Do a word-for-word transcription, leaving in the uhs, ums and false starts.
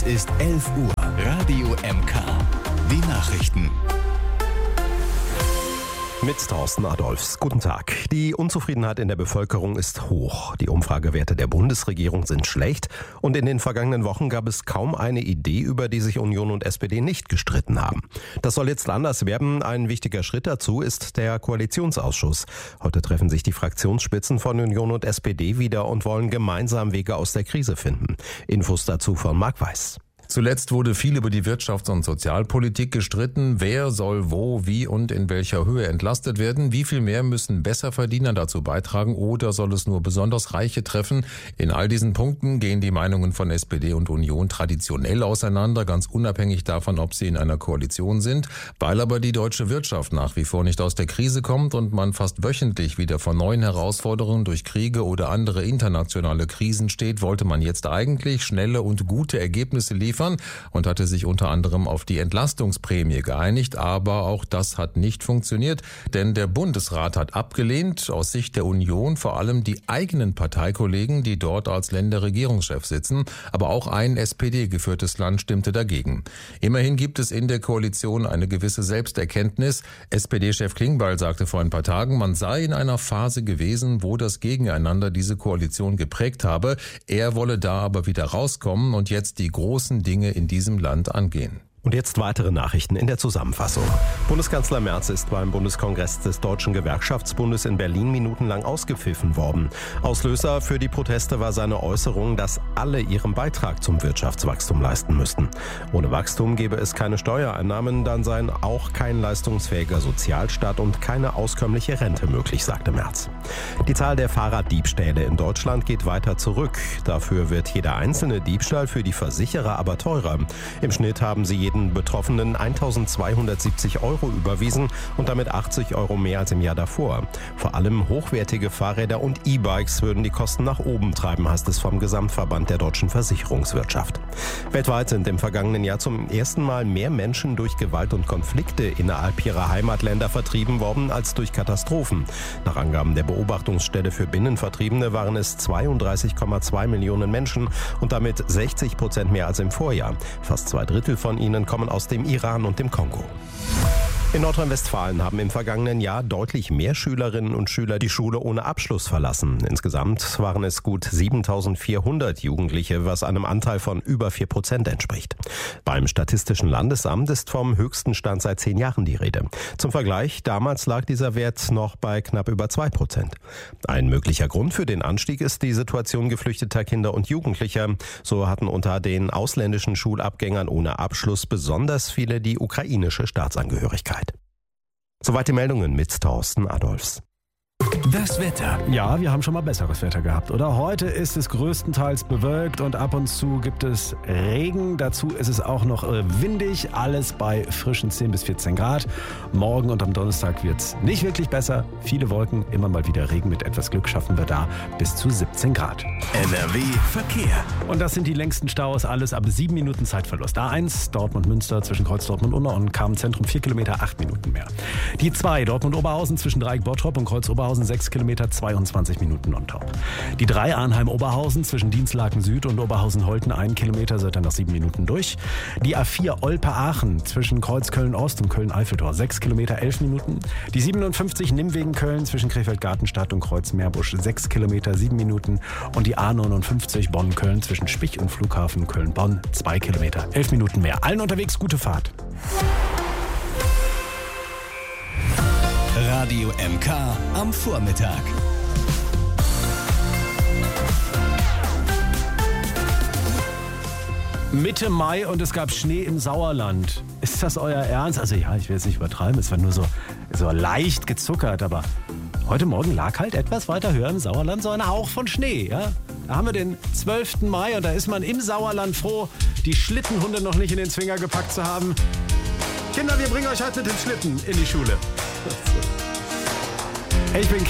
ist elf Uhr. Radio M K. Die Nachrichten. Mit Thorsten Adolfs. Guten Tag. Die Unzufriedenheit in der Bevölkerung ist hoch. Die Umfragewerte der Bundesregierung sind schlecht. Und in den vergangenen Wochen gab es kaum eine Idee, über die sich Union und S P D nicht gestritten haben. Das soll jetzt anders werden. Ein wichtiger Schritt dazu ist der Koalitionsausschuss. Heute treffen sich die Fraktionsspitzen von Union und S P D wieder und wollen gemeinsam Wege aus der Krise finden. Infos dazu von Marc Weiß. Zuletzt wurde viel über die Wirtschafts- und Sozialpolitik gestritten. Wer soll wo, wie und in welcher Höhe entlastet werden? Wie viel mehr müssen Besserverdiener dazu beitragen oder soll es nur besonders Reiche treffen? In all diesen Punkten gehen die Meinungen von S P D und Union traditionell auseinander, ganz unabhängig davon, ob sie in einer Koalition sind. Weil aber die deutsche Wirtschaft nach wie vor nicht aus der Krise kommt und man fast wöchentlich wieder vor neuen Herausforderungen durch Kriege oder andere internationale Krisen steht, wollte man jetzt eigentlich schnelle und gute Ergebnisse liefern und hatte sich unter anderem auf die Entlastungsprämie geeinigt, aber auch das hat nicht funktioniert, denn der Bundesrat hat abgelehnt, aus Sicht der Union vor allem die eigenen Parteikollegen, die dort als Länderregierungschef sitzen, aber auch ein S P D-geführtes Land stimmte dagegen. Immerhin gibt es in der Koalition eine gewisse Selbsterkenntnis. S P D-Chef Klingbeil sagte vor ein paar Tagen, man sei in einer Phase gewesen, wo das Gegeneinander diese Koalition geprägt habe. Er wolle da aber wieder rauskommen und jetzt die großen Dinge in diesem Land angehen. Und jetzt weitere Nachrichten in der Zusammenfassung. Bundeskanzler Merz ist beim Bundeskongress des Deutschen Gewerkschaftsbundes in Berlin minutenlang ausgepfiffen worden. Auslöser für die Proteste war seine Äußerung, dass alle ihren Beitrag zum Wirtschaftswachstum leisten müssten. Ohne Wachstum gäbe es keine Steuereinnahmen, dann seien auch kein leistungsfähiger Sozialstaat und keine auskömmliche Rente möglich, sagte Merz. Die Zahl der Fahrraddiebstähle in Deutschland geht weiter zurück. Dafür wird jeder einzelne Diebstahl für die Versicherer aber teurer. Im Schnitt haben sie jeden Betroffenen eintausendzweihundertsiebzig Euro überwiesen und damit achtzig Euro mehr als im Jahr davor. Vor allem hochwertige Fahrräder und E-Bikes würden die Kosten nach oben treiben, heißt es vom Gesamtverband der deutschen Versicherungswirtschaft. Weltweit sind im vergangenen Jahr zum ersten Mal mehr Menschen durch Gewalt und Konflikte innerhalb ihrer Heimatländer vertrieben worden als durch Katastrophen. Nach Angaben der Beobachtungsstelle für Binnenvertriebene waren es zweiunddreißig Komma zwei Millionen Menschen und damit sechzig Prozent mehr als im Vorjahr. Fast zwei Drittel von ihnen kommen aus dem Iran und dem Kongo. In Nordrhein-Westfalen haben im vergangenen Jahr deutlich mehr Schülerinnen und Schüler die Schule ohne Abschluss verlassen. Insgesamt waren es gut siebentausendvierhundert Jugendliche, was einem Anteil von über vier Prozent entspricht. Beim Statistischen Landesamt ist vom höchsten Stand seit zehn Jahren die Rede. Zum Vergleich, damals lag dieser Wert noch bei knapp über zwei Prozent. Ein möglicher Grund für den Anstieg ist die Situation geflüchteter Kinder und Jugendlicher. So hatten unter den ausländischen Schulabgängern ohne Abschluss besonders viele die ukrainische Staatsangehörigkeit. Soweit die Meldungen mit Thorsten Adolfs. Das Wetter. Ja, wir haben schon mal besseres Wetter gehabt, oder? Heute ist es größtenteils bewölkt und ab und zu gibt es Regen. Dazu ist es auch noch windig, alles bei frischen zehn bis vierzehn Grad. Morgen und am Donnerstag wird es nicht wirklich besser. Viele Wolken, immer mal wieder Regen. Mit etwas Glück schaffen wir da bis zu siebzehn Grad. N R W Verkehr. Und das sind die längsten Staus, alles ab sieben Minuten Zeitverlust. A eins, Dortmund-Münster zwischen Kreuz Dortmund-Unna und Kamen-Zentrum vier Kilometer, acht Minuten mehr. Die zwei, Dortmund-Oberhausen zwischen Dreieck-Bottrop und Kreuz-Oberhausen sechs Kilometer, zweiundzwanzig Minuten on top. Die drei, Arnheim-Oberhausen zwischen Dienstlaken Süd und Oberhausen-Holten ein Kilometer, seid dann nach sieben Minuten durch. Die A vier, Olpe-Aachen zwischen Kreuz Köln-Ost und Köln-Eiffeltor sechs Kilometer, elf Minuten. Die siebenundfünfzig, Nimwegen-Köln zwischen Krefeld-Gartenstadt und Kreuz-Meerbusch sechs Kilometer, sieben Minuten. Und die A neunundfünfzig, Bonn-Köln zwischen Spich und Flughafen Köln-Bonn zwei Kilometer, elf Minuten mehr. Allen unterwegs gute Fahrt. Radio M K am Vormittag. Mitte Mai und es gab Schnee im Sauerland. Ist das euer Ernst? Also ja, ich will jetzt nicht übertreiben, es war nur so, so leicht gezuckert, aber heute Morgen lag halt etwas weiter höher im Sauerland so ein Hauch von Schnee. Ja? Da haben wir den zwölften Mai und da ist man im Sauerland froh, die Schlittenhunde noch nicht in den Zwinger gepackt zu haben. Kinder, wir bringen euch heute mit dem Schlitten in die Schule. Hey, ich bin